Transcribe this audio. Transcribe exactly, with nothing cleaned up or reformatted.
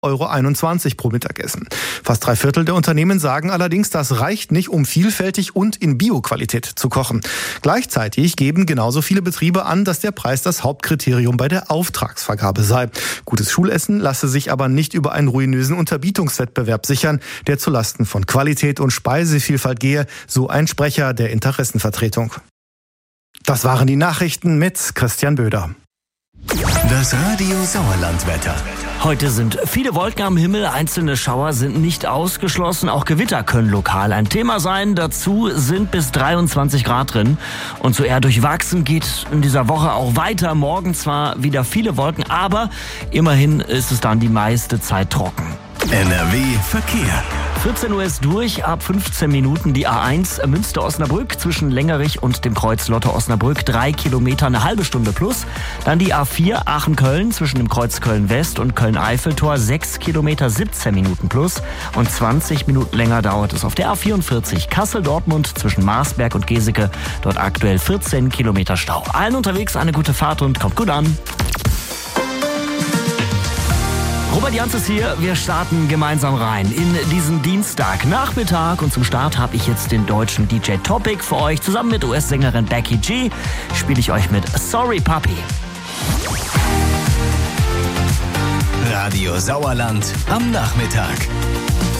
Euro einundzwanzig pro Mittagessen. Fast drei Viertel der Unternehmen sagen allerdings, das reicht nicht, um vielfältig und in Bio-Qualität zu kochen. Gleichzeitig geben genauso viele Betriebe an, dass der Preis das Hauptkriterium bei der Auftragsvergabe sei. Gutes Schulessen lasse sich aber nicht über einen ruinösen Unterbietungswettbewerb sichern, der zulasten von Qualität und Speisevielfalt gehe, so ein Sprecher der Interessenvertretung. Das waren die Nachrichten mit Christian Böder. Das Radio Sauerland-Wetter. Heute sind viele Wolken am Himmel, einzelne Schauer sind nicht ausgeschlossen, auch Gewitter können lokal ein Thema sein. Dazu sind bis dreiundzwanzig Grad drin und so eher durchwachsen geht in dieser Woche auch weiter. Morgen zwar wieder viele Wolken, aber immerhin ist es dann die meiste Zeit trocken. N R W Verkehr. vierzehn Uhr ist durch, ab fünfzehn Minuten die A eins Münster-Osnabrück zwischen Längerich und dem Kreuz Lotte-Osnabrück, drei Kilometer, eine halbe Stunde plus. Dann die A vier Aachen-Köln zwischen dem Kreuz Köln-West und Köln-Eiffeltor, sechs Kilometer, siebzehn Minuten plus. Und zwanzig Minuten länger dauert es auf der A vierundvierzig Kassel-Dortmund zwischen Marsberg und Geseke, dort aktuell vierzehn Kilometer Stau. Allen unterwegs eine gute Fahrt und kommt gut an. Robert Jans ist hier, wir starten gemeinsam rein in diesen Dienstagnachmittag und zum Start habe ich jetzt den deutschen D J Topic für euch. Zusammen mit U S-Sängerin Becky G spiele ich euch mit Sorry Puppy. Radio Sauerland am Nachmittag.